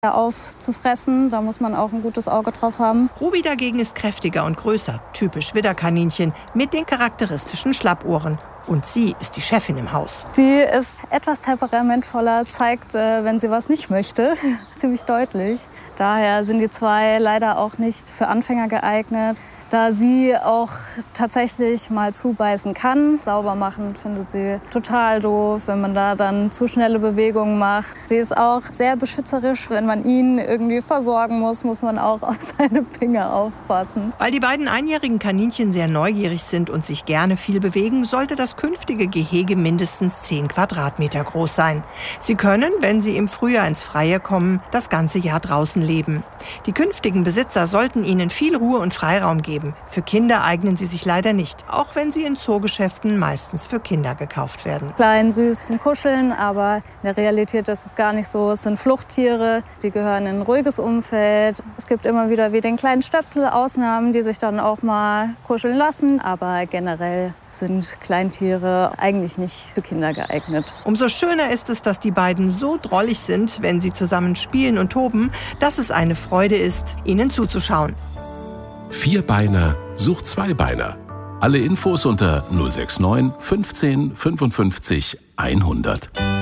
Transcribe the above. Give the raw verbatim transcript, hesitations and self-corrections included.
aufzufressen. Da muss man auch ein gutes Auge drauf haben. Ruby dagegen ist kräftiger und größer, typisch Widderkaninchen mit den charakteristischen Schlappohren. Und sie ist die Chefin im Haus. Sie ist etwas temperamentvoller, zeigt, wenn sie was nicht möchte, ziemlich deutlich. Daher sind die zwei leider auch nicht für Anfänger geeignet. Da sie auch tatsächlich mal zubeißen kann. Sauber machen findet sie total doof, wenn man da dann zu schnelle Bewegungen macht. Sie ist auch sehr beschützerisch. Wenn man ihn irgendwie versorgen muss, muss man auch auf seine Finger aufpassen. Weil die beiden einjährigen Kaninchen sehr neugierig sind und sich gerne viel bewegen, sollte das künftige Gehege mindestens zehn Quadratmeter groß sein. Sie können, wenn sie im Frühjahr ins Freie kommen, das ganze Jahr draußen leben. Die künftigen Besitzer sollten ihnen viel Ruhe und Freiraum geben. Für Kinder eignen sie sich leider nicht, auch wenn sie in Zoogeschäften meistens für Kinder gekauft werden. Klein, süß zum Kuscheln, aber in der Realität ist es gar nicht so. Es sind Fluchttiere, die gehören in ein ruhiges Umfeld. Es gibt immer wieder wie den kleinen Stöpsel Ausnahmen, die sich dann auch mal kuscheln lassen, aber generell sind Kleintiere eigentlich nicht für Kinder geeignet. Umso schöner ist es, dass die beiden so drollig sind, wenn sie zusammen spielen und toben, dass es eine Freude ist, ihnen zuzuschauen. Vierbeiner sucht Zweibeiner. Alle Infos unter null sechs neun fünfzehn fünfundfünfzig hundert.